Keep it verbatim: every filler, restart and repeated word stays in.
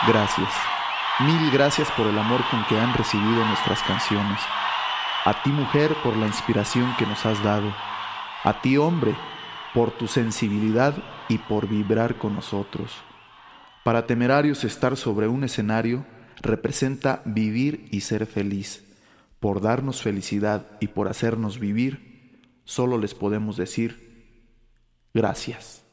Gracias. Mil gracias por el amor con que han recibido nuestras canciones. A ti, mujer, por la inspiración que nos has dado. A ti, hombre, por tu sensibilidad y por vibrar con nosotros. Para Temerarios, estar sobre un escenario representa vivir y ser feliz. Por darnos felicidad y por hacernos vivir, solo les podemos decir gracias.